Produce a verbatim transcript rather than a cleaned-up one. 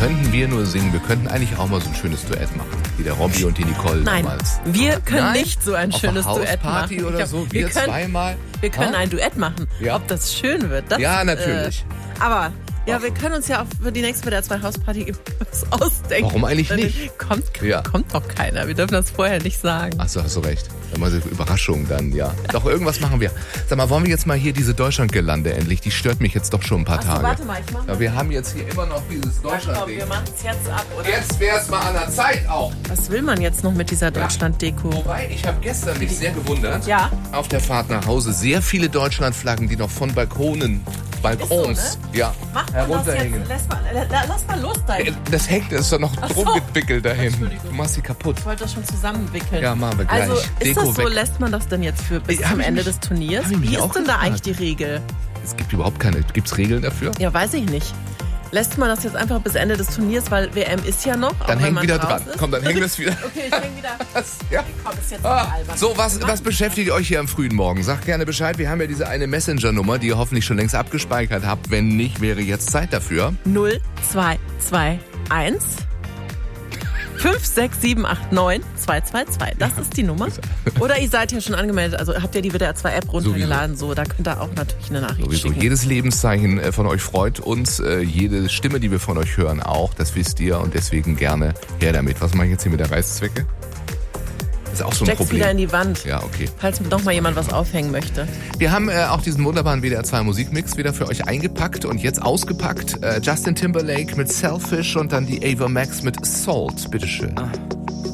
könnten wir nur singen. Wir könnten eigentlich auch mal so ein schönes Duett machen, wie der Robby und die Nicole Nein, damals. wir können Nein? nicht so ein Auf schönes einer Duett Hausparty machen. oder Ich so, glaub, wir, wir können, zweimal. Wir können Ha? ein Duett machen. Ja. Ob das schön wird, das, Ja, natürlich. Äh, aber ja, wir können uns ja auch für die nächste W D R zwei Hausparty was ausdenken. Warum eigentlich Dann nicht? Kommt, Ja. kommt doch keiner. Wir dürfen das vorher nicht sagen. Achso, hast du recht. Immer so Überraschung dann, ja. Doch, irgendwas machen wir. Sag mal, wollen wir jetzt mal hier diese Deutschlandgelande endlich? Die stört mich jetzt doch schon ein paar Achso, Tage. warte mal, ich mach mal. Ja, wir haben jetzt hier immer noch dieses Ja, komm, Deutschland-Ding. wir machen es jetzt ab, oder? Jetzt wär's mal an der Zeit auch. Was will man jetzt noch mit dieser Deutschland-Deko? Wobei, ich habe gestern mich sehr gewundert. Ja. Auf der Fahrt nach Hause sehr viele Deutschlandflaggen, die noch von Balkonen, Balkons, Ist so, ja, Macht man das herunterhängen. jetzt? Lass mal, la- lass mal los da. Äh, Ich Das hängt, das ist doch noch Ach so. drum gewickelt dahin. Entschuldigung. Du machst sie kaputt. wollte das schon zusammenwickeln. Ja, machen wir gleich. Also ist Deko das so, weg. lässt man das denn jetzt für bis Ja, hab zum ich Ende mich- des Turniers? hab ich mich Wie auch ist denn da gefragt. eigentlich die Regel? Es gibt überhaupt keine, gibt's Regeln dafür? Ja, weiß ich nicht. Lässt man das jetzt einfach bis Ende des Turniers, weil W M ist ja noch. auch Dann wenn hängt man wieder raus dran. Ist. Komm, dann hängt das wieder. Okay, ich häng wieder. Ja. Komm, ist jetzt Ah, albern. so, was, Wir was machen- beschäftigt euch hier am frühen Morgen? Sagt gerne Bescheid. Wir haben ja diese eine Messenger-Nummer, die ihr hoffentlich schon längst abgespeichert habt. Wenn nicht, wäre jetzt Zeit dafür. null zwei zwei eins fünf sechs sieben acht neun zwei zwei zwei. Das ist die Nummer. Oder ihr seid ja schon angemeldet, also habt ihr die W D R zwei App runtergeladen, so, da könnt ihr auch natürlich eine Nachricht Sowieso. schicken. Jedes Lebenszeichen äh, von euch freut uns. Äh, Jede Stimme, die wir von euch hören, auch. Das wisst ihr. Und deswegen gerne her damit. Was mache ich jetzt hier mit der Reißzwecke? Das ist auch so ein Steck's Problem. wieder in die Wand, Ja, okay. falls noch mal jemand was aufhängen möchte. Wir haben äh, auch diesen wunderbaren W D R zwei Musikmix wieder für euch eingepackt und jetzt ausgepackt. Äh, Justin Timberlake mit Selfish und dann die Ava Max mit Salt. Bitteschön.